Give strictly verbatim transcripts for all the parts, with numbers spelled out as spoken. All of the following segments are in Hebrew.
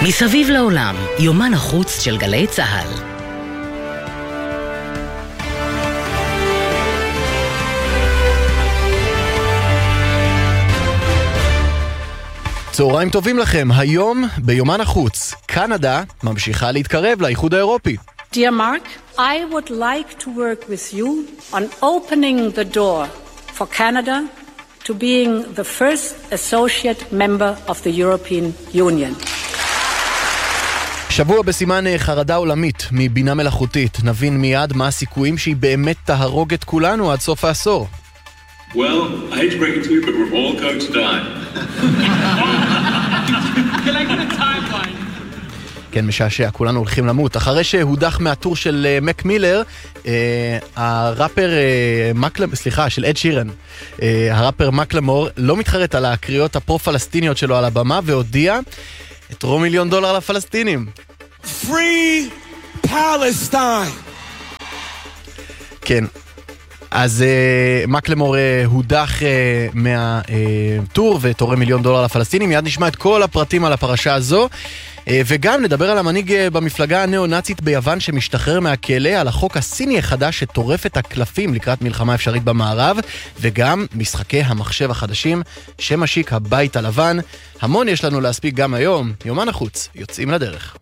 מסביב לעולם, יומן החוץ של גלי צהל. צהריים טובים לכם, היום ביומן החוץ, קנדה ממשיכה להתקרב לאיחוד האירופי. Dear Mark, I would like to work with you on opening the door for Canada to being the first associate member of the European Union. שבוע בסימן חרדה עולמית מבינה מלאכותית. נבין מיד מה הסיכויים שהיא באמת תהרוג את כולנו עד סוף העשור. Well, I hate to break it to you, but we're all going to die. Can I get a timeline? כן, משעשע, כולנו הולכים למות. אחרי שהודח מהטור של מק מילר, הראפר מקלמור, סליחה, של אד שירן, הראפר מקלמור לא מתחרט על הקריאות הפרו-פלסטיניות שלו על הבמה, והודיע את רוב מיליון דולר לפלסטינים. Free Palestine. כן. אז uh, מקלמור uh, הודח uh, מהטור uh, ותורם מיליון דולר לפלסטינים. מיד נשמע את כל הפרטים על הפרשה הזו, uh, וגם נדבר על המנהיג uh, במפלגה הנאו-נאצית ביוון שמשתחרר מהכלא, על החוק הסיני החדש שטורף את הקלפים לקראת מלחמה אפשרית במערב, וגם משחקי המחשב החדשים שמשיק הבית הלבן. המון יש לנו להספיק גם היום. יומן החוץ, יוצאים לדרך.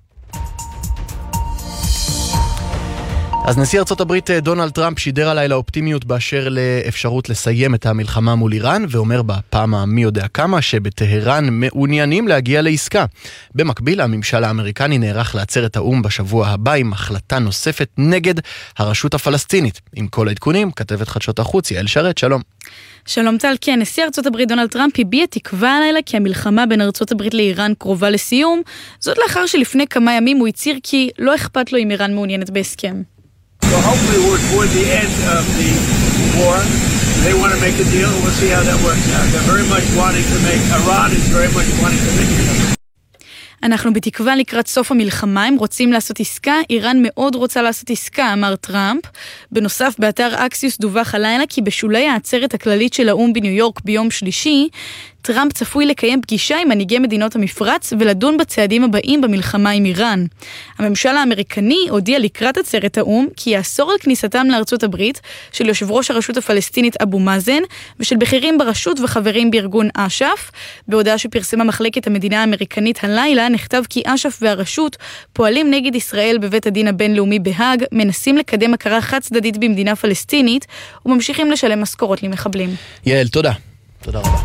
אז נשיא ארצות הברית דונלד טראמפ שידר הלילה אופטימיות באשר לאפשרות לסיים את המלחמה מול איראן, ואומר בפעם המי יודע כמה שבטהרן מעוניינים להגיע לעסקה. במקביל, הממשל האמריקני נערך לעצר את האום בשבוע הבא עם החלטה נוספת נגד הרשות הפלסטינית. עם כל העדכונים, כתבת חדשות החוץ יעל שרת, שלום. שלום טל, כן, נשיא ארצות הברית דונלד טראמפ הביע תקווה הלילה כי המלחמה בין ארצות הברית לאיראן קרובה לסיום, זאת לאחר שלפני כמה ימים הוא הצהיר כי לא אכפת לו אם איראן מעוניינת בהסכם. So hopefully we're toward the end of the war. They want to make a deal. We'll see how that works out. They're very much wanting to make, Iran is very much wanting to make a deal. אנחנו בתקווה לקראת סוף המלחמה, הם רוצים לעשות עסקה, איראן מאוד רוצה לעשות עסקה, אמר טראמפ. בנוסף, באתר אקסיוס דווח הלילה כי בשולי העצרת הכללית של האום בניו יורק ביום שלישי, טראמפ צפוי לקיים פגישה עם מנהיגי מדינות המפרץ ולדון בצעדים הבאים במלחמה עם איראן. הממשל האמריקני הודיע לקראת עצרת האום כי יאסור על כניסתם לארצות הברית של יושב ראש הרשות הפלסטינית אבו מאזן ושל בכירים ברשות וחברים בארגון אש"ף. בהודעה שפרסמה מחלקת המדינה האמריקנית הלילה נכתב כי אש"ף והרשות פועלים נגד ישראל בבית הדין הבינלאומי בהאג, מנסים לקדם הכרה חד צדדית במדינה פלסטינית וממשיכים לשלם משכורות למחבלים. יעל, תודה. תודה רבה.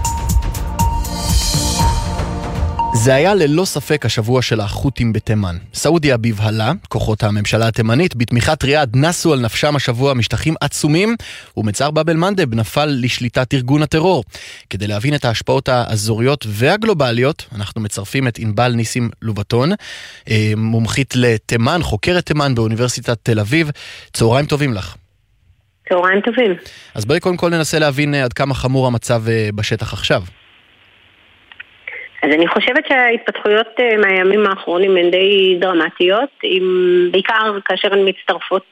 זה היה ללא ספק השבוע של החות'ים בתימן. סעודיה בבהלה, כוחות הממשלה התימנית, בתמיכת ריאד נסו על נפשם השבוע משטחים עצומים, ומצר באב אל-מנדב נפל לשליטת ארגון הטרור. כדי להבין את ההשפעות האזוריות והגלובליות, אנחנו מצרפים את ענבל ניסים לובטון, מומחית לתימן, חוקרת תימן באוניברסיטת תל אביב. צהריים טובים לך. צהריים טובים. אז בואי קודם כל ננסה להבין עד כמה חמור המצב בשטח עכשיו. אז אני חושבת שההתפתחויות מהימים האחרונים הן די דרמטיות, בעיקר כאשר הן מצטרפות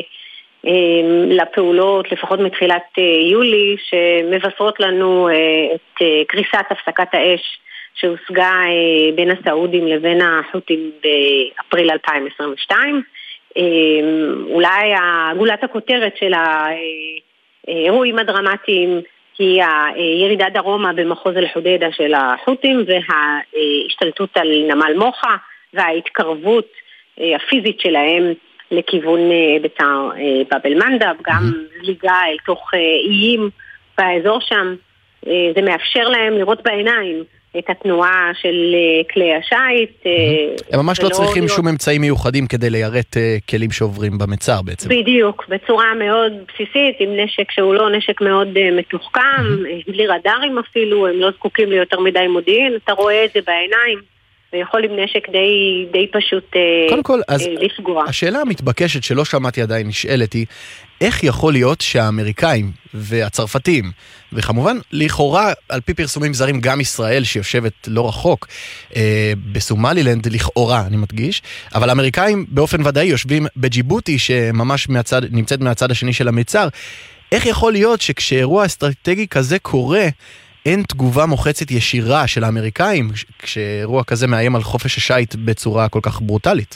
לפעולות, לפחות מתחילת יולי, שמבשרות לנו את קריסת הפסקת האש שהושגה בין הסעודים לבין החות'ים באפריל אלפיים עשרים ושתיים. אולי גולת הכותרת של האירועים הדרמטיים היא הירידה דרומה במחוז אל-חודיידה של החות'ים וההשתלטות על נמל מוחה וההתקרבות הפיזית שלהם לכיוון ביתר באב אל-מנדב, גם זליגה אל תוך איים באזור שם. זה מאפשר להם לראות בעיניים את התנועה של כלי השיט. הם ממש לא צריכים שום אמצעים מיוחדים כדי ליירט כלים שעוברים במצר בעצם. בדיוק, בצורה מאוד בסיסית, עם נשק שהוא לא נשק מאוד מתוחכם, בלי רדארים אפילו, הם לא זקוקים ליותר מדי מודיעין, אתה רואה את זה בעיניים, ויכול עם נשק די, די פשוט קודם כל, אז לפגוע. השאלה המתבקשת שלא שמעתי עדיין נשאלת היא, איך יכול להיות שהאמריקאים והצרפתים, וכמובן לכאורה על פי פרסומים זרים גם ישראל שיושבת לא רחוק אה, בסומלילנד לכאורה אני מדגיש, אבל האמריקאים באופן ודאי יושבים בג'יבוטי שממש מהצד, נמצאת מהצד השני של המצר. איך יכול להיות שכשאירוע אסטרטגי כזה קורה אין תגובה מוחצת ישירה של האמריקאים, כשאירוע כזה מאיים על חופש השייט בצורה כל כך ברוטלית?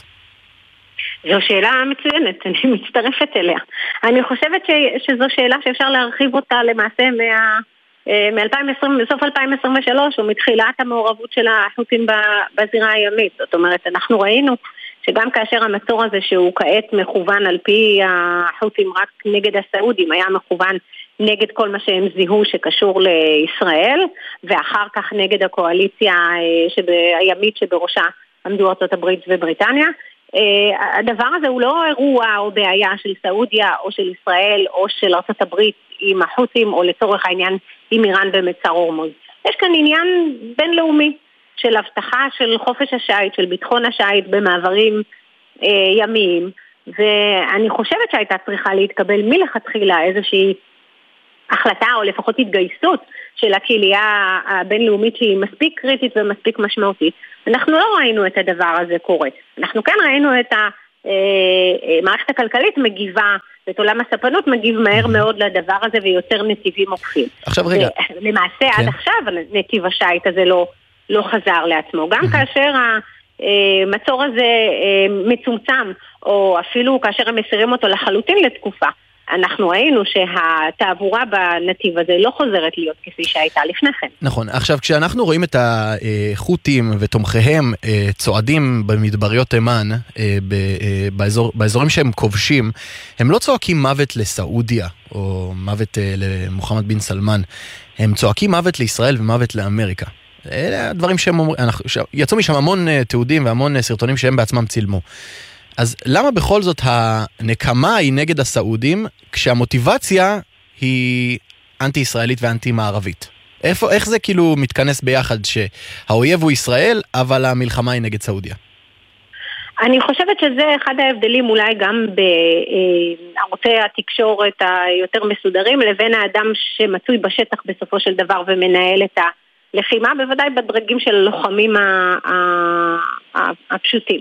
זו שאלה מצוינת, אני מצטרפת אליה. אני חושבת ש, שזו שאלה שאפשר להרחיב אותה למעשה מה, מ-אלפיים ועשרים, בסוף אלפיים עשרים ושלוש, או מתחילת המעורבות של החות'ים בזירה הימית. זאת אומרת, אנחנו ראינו שגם כאשר המצור הזה שהוא כעת מכוון על פי החות'ים רק נגד הסעודים, היה מכוון נגד כל מה שהם זיהו שקשור לישראל, ואחר כך נגד הקואליציה הימית שבראשה עמדו ארצות הברית ובריטניה. הדבר הזה הוא לא אירוע או בעיה של סעודיה או של ישראל או של ארצות הברית עם החות'ים או לצורך העניין עם איראן במצר הורמוז. יש כאן עניין בינלאומי של הבטחה של חופש השייט, של ביטחון השייט במעברים אה, ימיים, ואני חושבת שהייתה צריכה להתקבל מלכתחילה איזושהי החלטה או לפחות התגייסות של הקהילייה הבינלאומית שהיא מספיק קריטית ומספיק משמעותית. אנחנו לא ראינו את הדבר הזה קורה. אנחנו כן ראינו את המערכת הכלכלית מגיבה, ואת עולם הספנות מגיב מהר מאוד לדבר הזה ויותר נתיבים עוקפים. עכשיו רגע. למעשה כן. עד עכשיו נתיב השייט הזה לא, לא חזר לעצמו. גם כאשר המצור הזה מצומצם, או אפילו כאשר הם מסירים אותו לחלוטין לתקופה, אנחנו ראינו שהתעבורה בנתיב הזה לא חוזרת להיות כפי שהייתה לפני כן. נכון. עכשיו, כשאנחנו רואים את החות'ים ותומכיהם צועדים במדבריות תימן, באזור, באזורים שהם כובשים, הם לא צועקים מוות לסעודיה, או מוות למוחמד בן סלמן. הם צועקים מוות לישראל ומוות לאמריקה. אלה הדברים שהם אומרים, יצאו משם המון תיעודים והמון סרטונים שהם בעצמם צילמו. אז למה בכל זאת הנקמה היא נגד הסעודים, כשהמוטיבציה היא אנטי-ישראלית ואנטי-מערבית? איפה, איך זה כאילו מתכנס ביחד שהאויב הוא ישראל, אבל המלחמה היא נגד סעודיה? אני חושבת שזה אחד ההבדלים אולי גם בערוצי התקשורת היותר מסודרים, לבין האדם שמצוי בשטח בסופו של דבר ומנהל את הלחימה, בוודאי בדרגים של הלוחמים הפשוטים.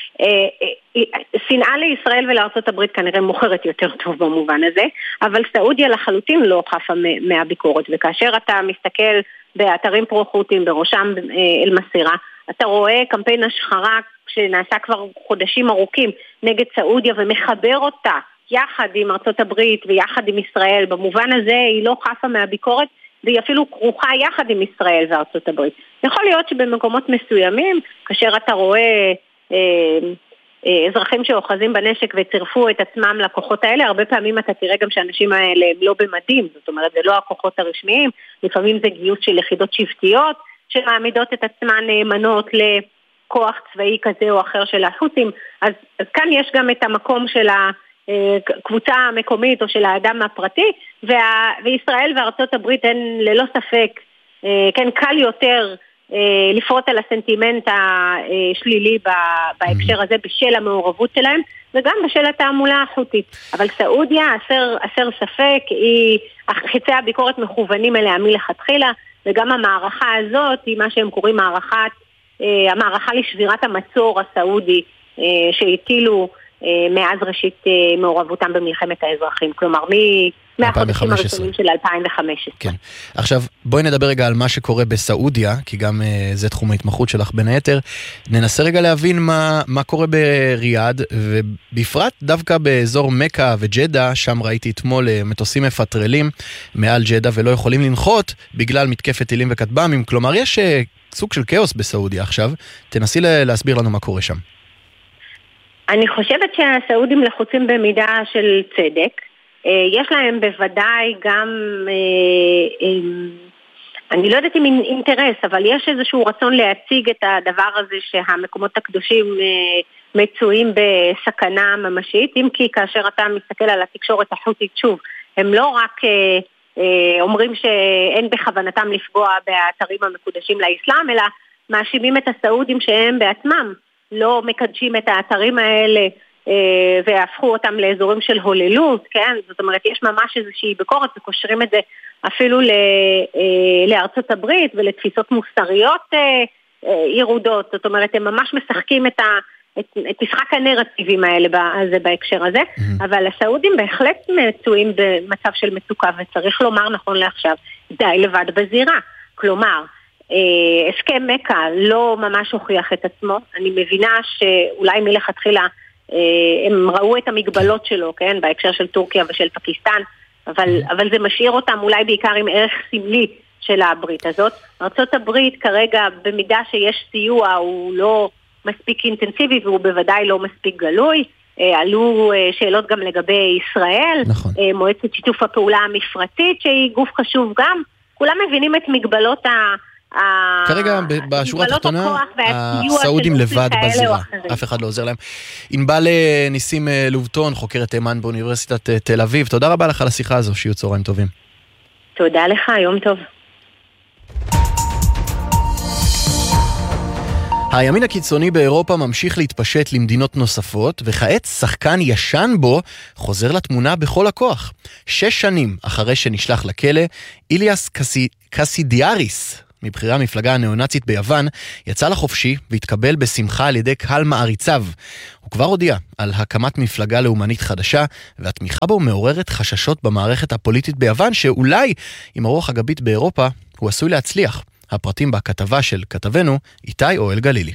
שנאה לישראל ולארצות הברית כנראה מוכרת יותר טוב במובן הזה, אבל סעודיה לחלוטין לא חפה מהביקורת, וכאשר אתה מסתכל באתרים פרו-חות'ים בראשם אל-מסירה, אתה רואה קמפיין השחרה שנעשה כבר חודשים ארוכים נגד סעודיה ומחבר אותה יחד עם ארצות הברית ויחד עם ישראל. במובן הזה היא לא חפה מהביקורת, והיא אפילו כרוכה יחד עם ישראל וארצות הברית. יכול להיות שבמקומות מסוימים, כאשר אתה רואה אזרחים שאוחזים בנשק וצירפו את עצמם לכוחות האלה, הרבה פעמים אתה תראה גם שהאנשים האלה הם לא במדים, זאת אומרת זה לא הכוחות הרשמיים, לפעמים זה גיוס של יחידות שבטיות שמעמידות את עצמן נאמנות לכוח צבאי כזה או אחר של החות'ים. אז, אז כאן יש גם את המקום של הקבוצה המקומית או של האדם הפרטי, וה, וישראל וארצות הברית הן ללא ספק, כן, קל יותר לפרוט על הסנטימנט השלילי בהקשר הזה בשל המעורבות שלהם וגם בשל התעמולה החות'ית. אבל סעודיה, אסר, אסר ספק, היא, חיצי הביקורת מכוונים אליה מלכתחילה, וגם המערכה הזאת היא מה שהם קוראים מערכת, המערכה לשבירת המצור הסעודי שהטילו מאז ראשית מעורבותם במלחמת האזרחים. כלומר, מי... מהחודשים הראשונים של אלפיים וחמש עשרה. כן. עכשיו, בואי נדבר רגע על מה שקורה בסעודיה, כי גם uh, זה תחום ההתמחות שלך בין היתר. ננסה רגע להבין מה, מה קורה בריאד, ובפרט דווקא באזור מקה וג'דה, שם ראיתי אתמול מטוסים מפטרלים מעל ג'דה ולא יכולים לנחות בגלל מתקפת טילים וכטב"מים. כלומר, יש uh, סוג של כאוס בסעודיה עכשיו. תנסי להסביר לנו מה קורה שם. אני חושבת שהסעודים לחוצים במידה של צדק. יש להם בוודאי גם, אני לא יודעת אם אינטרס, אבל יש איזשהו רצון להציג את הדבר הזה שהמקומות הקדושים מצויים בסכנה ממשית, אם כי כאשר אתה מסתכל על התקשורת החות'ית, שוב, הם לא רק אומרים שאין בכוונתם לפגוע באתרים המקודשים לאסלאם, אלא מאשימים את הסעודים שהם בעצמם לא מקדשים את האתרים האלה, והפכו אותם לאזורים של הוללות, כן? זאת אומרת, יש ממש איזושהי ביקורת, וקושרים את זה אפילו לארצות הברית ולתפיסות מוסריות ירודות. זאת אומרת, הם ממש משחקים את, ה, את, את משחק הנרטיבים האלה הזה בהקשר הזה, mm-hmm. אבל הסעודים בהחלט מצויים במצב של מצוקה, וצריך לומר נכון לעכשיו, די לבד בזירה. כלומר, הסכם מקה לא ממש הוכיח את עצמו. אני מבינה שאולי מלכתחילה הם ראו את המגבלות שלו, כן, בהקשר של טורקיה ושל פקיסטן, אבל, אבל זה משאיר אותם אולי בעיקר עם ערך סמלי של הברית הזאת. ארצות הברית כרגע, במידה שיש סיוע, הוא לא מספיק אינטנסיבי והוא בוודאי לא מספיק גלוי. עלו שאלות גם לגבי ישראל, נכון. מועצת שיתוף הפעולה המפרטית שהיא גוף חשוב גם. כולם מבינים את מגבלות ה... כרגע בשורה התחתונה הסעודים לבד בזירה, אף אחד לא עוזר להם. ענבל ניסים לובטון, חוקרת תימן באוניברסיטת תל אביב, תודה רבה לך על השיחה הזו, שיהיו צהריים טובים. תודה לך, יום טוב. הימין הקיצוני באירופה ממשיך להתפשט למדינות נוספות, וכעת שחקן ישן בו חוזר לתמונה בכל הכוח. שש שנים אחרי שנשלח לכלא, איליאס קסידיאריס, מבחירי המפלגה הנאו-נאצית ביוון, יצא לחופשי והתקבל בשמחה על ידי קהל מעריציו. הוא כבר הודיע על הקמת מפלגה לאומנית חדשה, והתמיכה בו מעוררת חששות במערכת הפוליטית ביוון, שאולי עם הרוח הגבית באירופה הוא עשוי להצליח. הפרטים בכתבה של כתבנו איתי אוהל גלילי.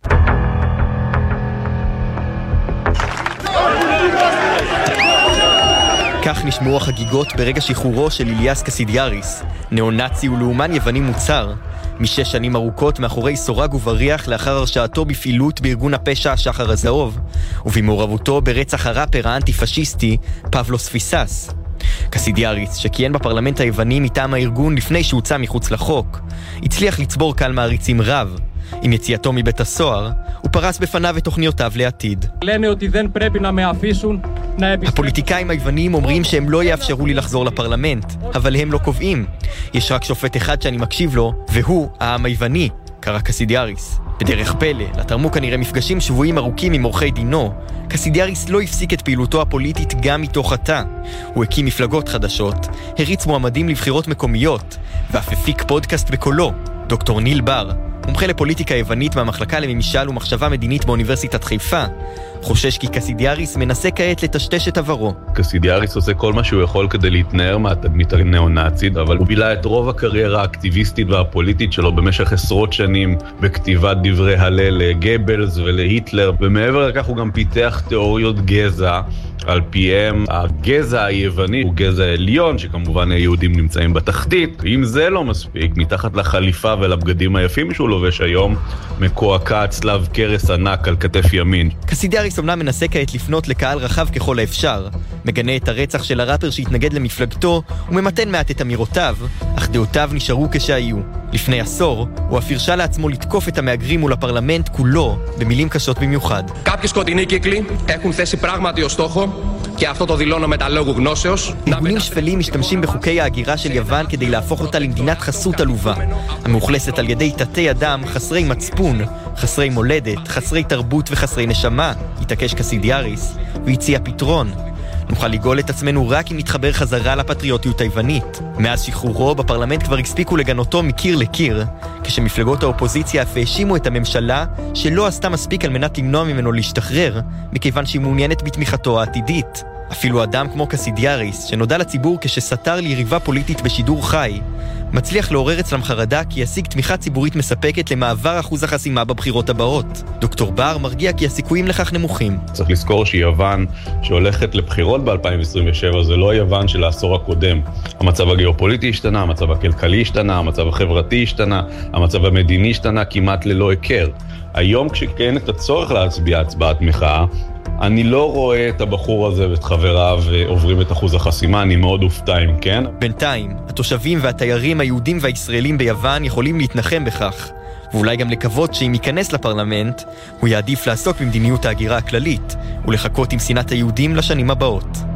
כך נשמעו החגיגות ברגע שחרורו של איליאס קסידיאריס, נאו-נאצי ולאומן יווני מוצר, משש שנים ארוכות מאחורי סורג ובריח לאחר הרשעתו בפעילות בארגון הפשע שחר הזהוב, ובמעורבותו ברצח הראפר האנטי-פשיסטי פבלוס פיסס. קסידיאריס, שכיהן בפרלמנט היווני מטעם הארגון לפני שהוצא מחוץ לחוק, הצליח לצבור קהל מעריצים רב. עם יציאתו מבית הסוהר, הוא פרס בפניו את תוכניותיו לעתיד. הפוליטיקאים היוונים אומרים שהם לא יאפשרו לי לחזור לפרלמנט, אבל הם לא קובעים. יש רק שופט אחד שאני מקשיב לו, והוא העם היווני, קרא קסידיאריס. בדרך פלא, לתרמו כנראה מפגשים שבועים ארוכים עם עורכי דינו, קסידיאריס לא הפסיק את פעילותו הפוליטית גם מתוך התא. הוא הקים מפלגות חדשות, הריץ מועמדים לבחירות מקומיות, ואף הפיק פודקאסט בקולו. דוקטור ניל בר, מומחה לפוליטיקה יוונית מהמחלקה לממשל ומחשבה מדינית באוניברסיטת חיפה, חושש כי קסידיאריס מנסה כעת לטשטש את עברו. קסידיאריס עושה כל מה שהוא יכול כדי להתנער מהתדמית הנאו-נאצית, אבל הוא בילה את רוב הקריירה האקטיביסטית והפוליטית שלו במשך עשרות שנים בכתיבת דברי הלל לגבלס ולהיטלר, ומעבר לכך הוא גם פיתח תיאוריות גזע. על פיהם הגזע היווני הוא גזע עליון, שכמובן היהודים נמצאים בתחתית. אם זה לא מספיק, מתחת לחליפה ולבגדים היפים שהוא לובש היום, מקועקע צלב קרס ענק על כתף ימין. קסידיאריס אומנם מנסה כעת לפנות לקהל רחב ככל האפשר, מגנה את הרצח של הראפר שהתנגד למפלגתו וממתן מעט את אמירותיו, אך דעותיו נשארו כשהיו. לפני עשור, הוא אף הרשה לעצמו לתקוף את המהגרים מול הפרלמנט כולו במילים קשות במיוחד. Κάποιοι σκοτεινοί κύκλοι έχουν θέσει πράγματι ως στόχο και αυτό το δηλώνω με τα λόγου γνώσεως. ארגונים שפלים משתמשים בחוקי ההגירה של יוון כדי להפוך אותה למדינת חסות עלובה, המאוכלסת על ידי תתי אדם חסרי מצפון, חסרי מולדת, חסרי תרבות וחסרי נשמה, התעקש קסידיאריס, והציע פתרון. נוכל לגאול את עצמנו רק אם נתחבר חזרה לפטריוטיות היוונית. מאז שחרורו בפרלמנט כבר הספיקו לגנותו מקיר לקיר, כשמפלגות האופוזיציה אף האשימו את הממשלה שלא עשתה מספיק על מנת למנוע ממנו להשתחרר, מכיוון שהיא מעוניינת בתמיכתו העתידית. אפילו אדם כמו קסידיאריס, שנודע לציבור כשסתר ליריבה פוליטית בשידור חי, מצליח לעורר אצלם חרדה כי ישיג תמיכה ציבורית מספקת למעבר אחוז החסימה בבחירות הבאות. דוקטור בר מרגיע כי הסיכויים לכך נמוכים. צריך לזכור שיוון שהולכת לבחירות ב-אלפיים עשרים ושבע זה לא יוון של העשור הקודם. המצב הגיאופוליטי השתנה, המצב הכלכלי השתנה, המצב החברתי השתנה, המצב המדיני השתנה כמעט ללא היכר. היום כשכן את הצורך להצביע הצבעת מחאה, אני לא רואה את הבחור הזה ואת חבריו עוברים את אחוז החסימה, אני מאוד אופתע אם כן. בינתיים, התושבים והתיירים היהודים והישראלים ביוון יכולים להתנחם בכך, ואולי גם לקוות שאם ייכנס לפרלמנט, הוא יעדיף לעסוק במדיניות ההגירה הכללית, ולחכות עם שנאת היהודים לשנים הבאות.